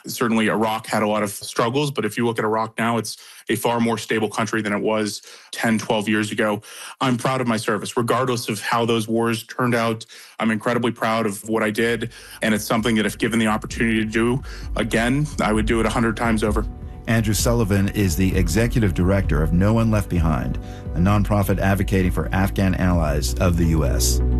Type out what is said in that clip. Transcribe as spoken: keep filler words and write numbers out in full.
Certainly, Iraq had a lot of struggles, but if you look at Iraq now, it's a far more stable country than it was ten, twelve years ago. I'm proud of my service, regardless of how those wars turned out. I'm incredibly proud of what I did, and it's something that if given the opportunity to do again, I would do it a hundred times over. Andrew Sullivan is the executive director of No One Left Behind, a nonprofit advocating for Afghan allies of the U S